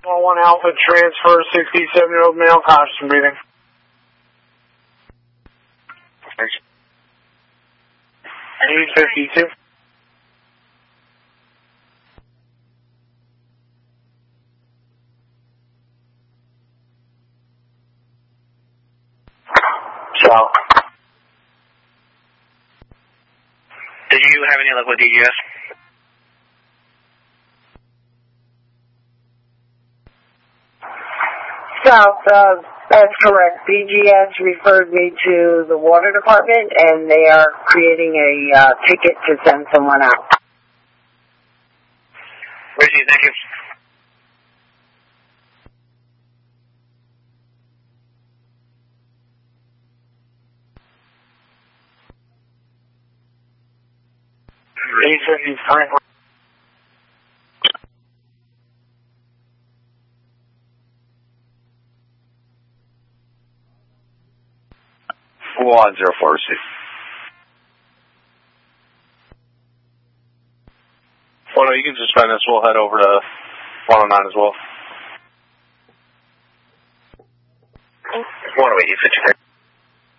1 Alpha transfer, 67-year-old male, conscious breathing. Thanks. 852. So, did you have any luck with DGS? South, that's correct. BGS referred me to the water department, and they are creating a ticket to send someone out. Richie, thank you. $853. 1046. Well, no, you can suspend this. We'll head over to 109 as well. 108, 53.